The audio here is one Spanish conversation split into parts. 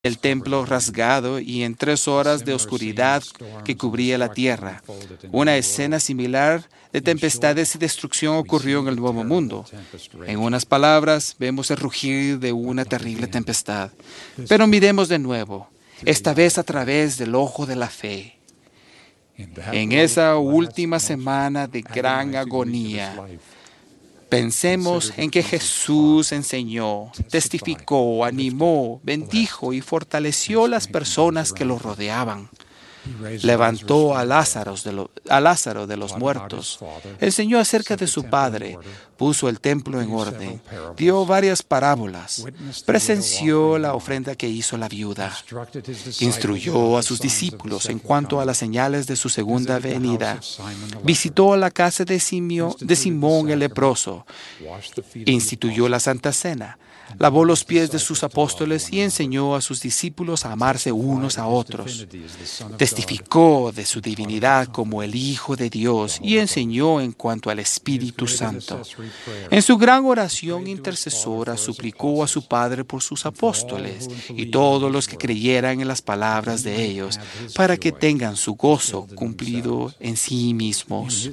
el templo rasgado y en 3 horas de oscuridad que cubría la tierra. Una escena similar de tempestades y destrucción ocurrió en el Nuevo Mundo. En unas palabras, vemos el rugir de una terrible tempestad. Pero miremos de nuevo, esta vez a través del ojo de la fe. En esa última semana de gran agonía, pensemos en que Jesús enseñó, testificó, animó, bendijo y fortaleció a las personas que lo rodeaban. Levantó a Lázaro de los muertos, enseñó acerca de su Padre, puso el templo en orden, dio varias parábolas, presenció la ofrenda que hizo la viuda, instruyó a sus discípulos en cuanto a las señales de su segunda venida, visitó la casa de Simón el leproso, instituyó la Santa Cena, lavó los pies de sus apóstoles y enseñó a sus discípulos a amarse unos a otros. Testificó de su divinidad como el Hijo de Dios y enseñó en cuanto al Espíritu Santo. En su gran oración intercesora suplicó a su Padre por sus apóstoles y todos los que creyeran en las palabras de ellos, para que tengan su gozo cumplido en sí mismos.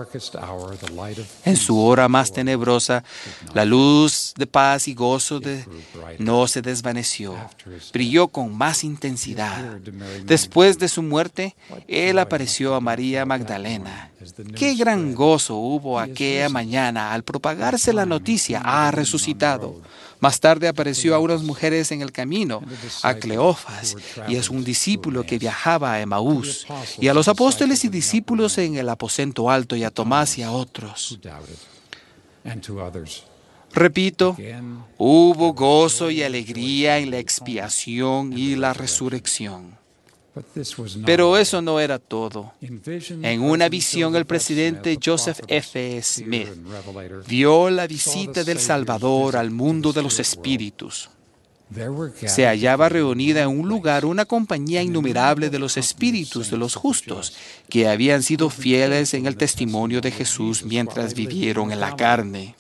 En su hora más tenebrosa, la luz de paz y gozo no se desvaneció, brilló con más intensidad. Después de su muerte, Él apareció a María Magdalena. ¡Qué gran gozo hubo aquella mañana al propagarse la noticia! ¡Ha resucitado! Más tarde apareció a unas mujeres en el camino, a Cleofas y a un discípulo que viajaba a Emaús, y a los apóstoles y discípulos en el aposento alto, y a Tomás y a otros. Repito, hubo gozo y alegría en la expiación y la resurrección. Pero eso no era todo. En una visión, el presidente Joseph F. Smith vio la visita del Salvador al mundo de los espíritus. Se hallaba reunida en un lugar una compañía innumerable de los espíritus de los justos que habían sido fieles en el testimonio de Jesús mientras vivieron en la carne.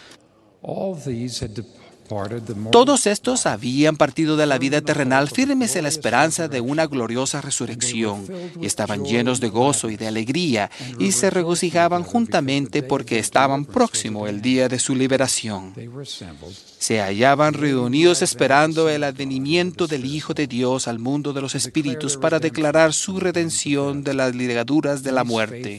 Todos estos habían partido de la vida terrenal firmes en la esperanza de una gloriosa resurrección, y estaban llenos de gozo y de alegría, y se regocijaban juntamente porque estaban próximo el día de su liberación. Se hallaban reunidos esperando el advenimiento del Hijo de Dios al mundo de los espíritus para declarar su redención de las ligaduras de la muerte.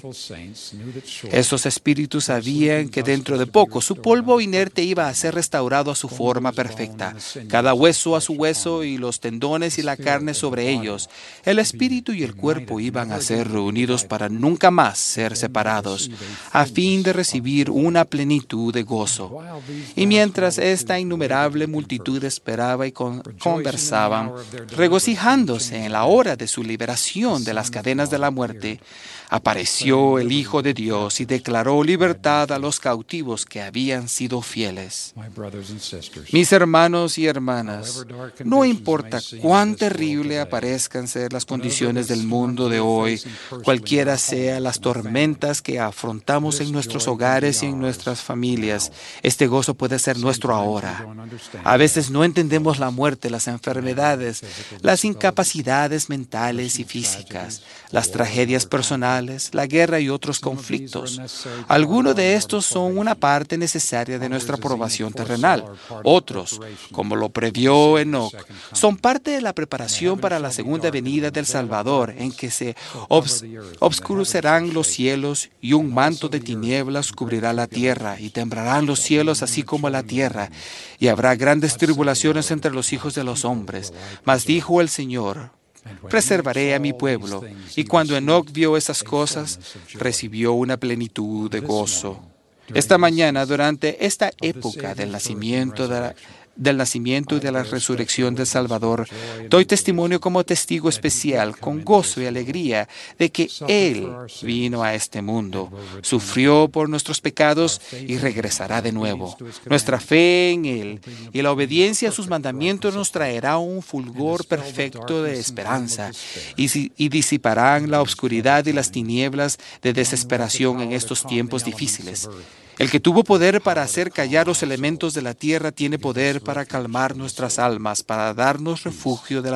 Estos espíritus sabían que dentro de poco su polvo inerte iba a ser restaurado a su forma perfecta, cada hueso a su hueso y los tendones y la carne sobre ellos. El espíritu y el cuerpo iban a ser reunidos para nunca más ser separados, a fin de recibir una plenitud de gozo. Y mientras esta innumerable multitud esperaba y conversaban, regocijándose en la hora de su liberación de las cadenas de la muerte, apareció el Hijo de Dios y declaró libertad a los cautivos que habían sido fieles. Mis hermanos y hermanas, no importa cuán terrible aparezcan ser las condiciones del mundo de hoy, cualquiera sean las tormentas que afrontamos en nuestros hogares y en nuestras familias, este gozo puede ser nuestro ahora. A veces no entendemos la muerte, las enfermedades, las incapacidades mentales y físicas, las tragedias personales, la guerra y otros conflictos. Algunos de estos son una parte necesaria de nuestra aprobación terrenal. Otros, como lo previó Enoc, son parte de la preparación para la segunda venida del Salvador, en que se obscurecerán los cielos y un manto de tinieblas cubrirá la tierra, y temblarán los cielos así como la tierra, y habrá grandes tribulaciones entre los hijos de los hombres. Mas dijo el Señor: preservaré a mi pueblo. Y cuando Enoc vio esas cosas, recibió una plenitud de gozo. Esta mañana, durante esta época del nacimiento y de la resurrección del Salvador, doy testimonio como testigo especial, con gozo y alegría, de que Él vino a este mundo, sufrió por nuestros pecados y regresará de nuevo. Nuestra fe en Él y la obediencia a sus mandamientos nos traerá un fulgor perfecto de esperanza y disiparán la oscuridad y las tinieblas de desesperación en estos tiempos difíciles. El que tuvo poder para hacer callar los elementos de la tierra tiene poder para calmar nuestras almas, para darnos refugio de la